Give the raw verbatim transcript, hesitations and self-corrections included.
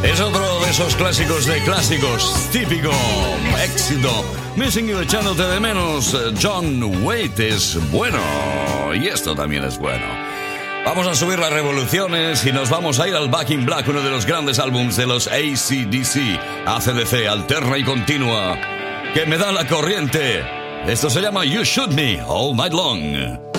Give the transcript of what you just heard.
Es otro de esos clásicos de clásicos, típico éxito. Missing You, echándote de menos. John Waite es bueno. Y esto también es bueno. Vamos a subir las revoluciones y nos vamos a ir al Back in Black, uno de los grandes álbumes de los A C D C. A C D C, alterna y continua, que me da la corriente. Esto se llama You Shoot Me All Night Long.